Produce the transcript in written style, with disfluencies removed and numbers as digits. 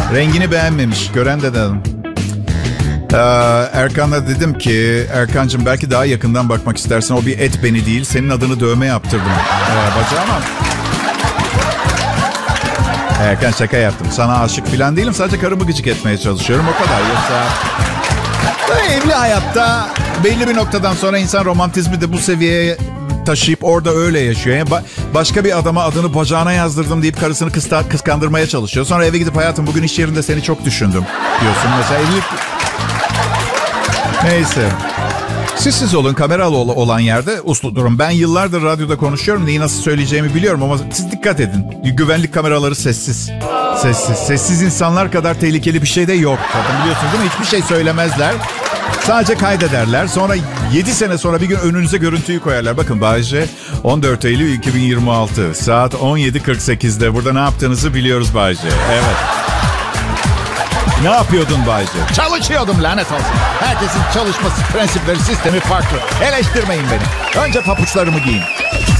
Rengini beğenmemiş. Gören de dedim. Erkan'a dedim ki Erkancığım belki daha yakından bakmak istersen o bir et beni değil senin adını dövme yaptırdım bacağıma. Erkan şaka yaptım. Sana aşık falan değilim. Sadece karımı gıcık etmeye çalışıyorum. O kadar. Yoksa evli hayatta belli bir noktadan sonra insan romantizmi de bu seviyeye taşıyıp orada öyle yaşıyor. Yani başka bir adama adını bacağına yazdırdım deyip karısını kıskandırmaya çalışıyor. Sonra eve gidip hayatım bugün iş yerinde seni çok düşündüm diyorsun. Mesela evlilik... Neyse. Siz olun, kameralı olan yerde uslu durun. Ben yıllardır radyoda konuşuyorum. Neyi nasıl söyleyeceğimi biliyorum ama siz dikkat edin. Güvenlik kameraları sessiz. Sessiz. Sessiz insanlar kadar tehlikeli bir şey de yok. Zaten biliyorsunuz değil mi? Hiçbir şey söylemezler. Sadece kaydederler. Sonra 7 sene sonra bir gün önünüze görüntüyü koyarlar. Bakın Bay J, 14 Eylül 2026 saat 17.48'de. Burada ne yaptığınızı biliyoruz Bay J. Evet. Ne yapıyordun Bay J? Çalışıyordum lanet olsun. Herkesin çalışması, prensipleri, sistemi farklı. Eleştirmeyin beni. Önce papuçlarımı giyin.